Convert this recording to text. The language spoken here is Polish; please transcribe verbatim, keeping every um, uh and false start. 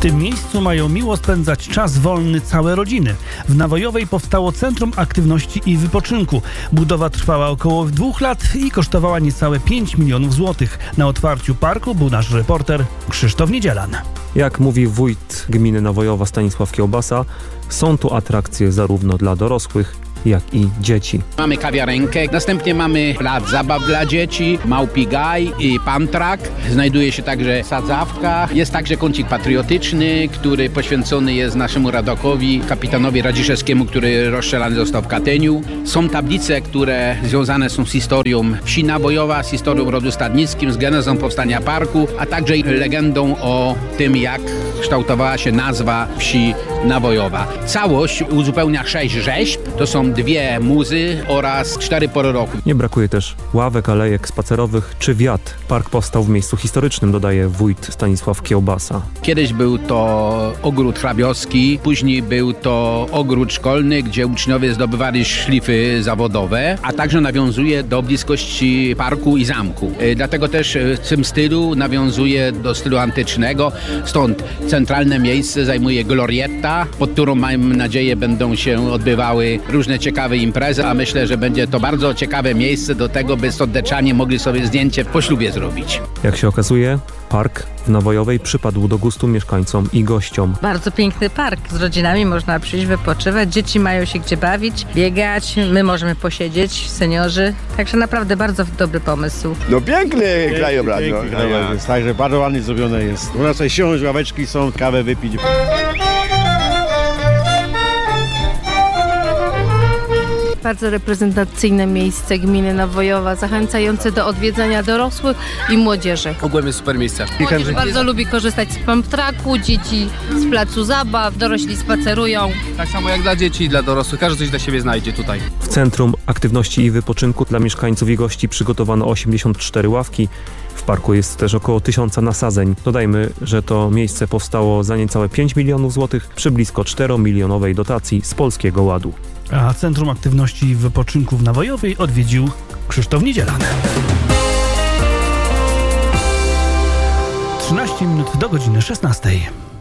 tym miejscu mają miło spędzać czas wolny całe rodziny. W Nawojowej powstało Centrum Aktywności i Wypoczynku. Budowa trwała około dwóch lat i kosztowała niecałe pięć milionów złotych. Na otwarciu parku był nasz reporter Krzysztof Niedzielan. Jak mówi wójt gminy Nawojowa Stanisław Kiełbasa, są tu atrakcje zarówno dla dorosłych, jak i dzieci. Mamy kawiarenkę, następnie mamy plac zabaw dla dzieci, Małpi Gaj i Pantrak. Znajduje się także sadzawka. Jest także kącik patriotyczny, który poświęcony jest naszemu Radokowi, kapitanowi Radziszewskiemu, który rozstrzelany został w Katyniu. Są tablice, które związane są z historią wsi Nawojowa, z historią rodu stadnickim, z genezą powstania parku, a także legendą o tym, jak kształtowała się nazwa wsi Nawojowa. Całość uzupełnia sześć rzeźb. To są dwie muzy oraz cztery pory roku. Nie brakuje też ławek, alejek spacerowych czy wiat. Park powstał w miejscu historycznym, dodaje wójt Stanisław Kiełbasa. Kiedyś był to ogród hrabiowski, później był to ogród szkolny, gdzie uczniowie zdobywali szlify zawodowe, a także nawiązuje do bliskości parku i zamku. Dlatego też w tym stylu nawiązuje do stylu antycznego. Stąd centralne miejsce zajmuje glorietta, pod którą mam nadzieję będą się odbywały różne ciekawe imprezy, a myślę, że będzie to bardzo ciekawe miejsce do tego, by sądeczanie mogli sobie zdjęcie po ślubie zrobić. Jak się okazuje, park w Nawojowej przypadł do gustu mieszkańcom i gościom. Bardzo piękny park. Z rodzinami można przyjść, wypoczywać, dzieci mają się gdzie bawić, biegać, my możemy posiedzieć, seniorzy. Także naprawdę bardzo dobry pomysł. No piękny krajobraz. Piękny no, krajobraz jest, także bardzo ładnie zrobione jest. Można sobie siąść, ławeczki są, kawę wypić. Bardzo reprezentacyjne miejsce gminy Nawojowa, zachęcające do odwiedzania dorosłych i młodzieży. Ogólnie super miejsce. Młodzież bardzo lubi korzystać z pamtraku, dzieci z placu zabaw, dorośli spacerują. Tak samo jak dla dzieci i dla dorosłych, każdy coś dla siebie znajdzie tutaj. W Centrum Aktywności i Wypoczynku dla mieszkańców i gości przygotowano osiemdziesiąt cztery ławki. W parku jest też około tysiąca nasadzeń. Dodajmy, że to miejsce powstało za niecałe pięć milionów złotych przy blisko czteromilionowej dotacji z Polskiego Ładu. A Centrum Aktywności i Wypoczynku w Nawojowej odwiedził Krzysztof Niedzielan. trzynaście minut do godziny szesnastej.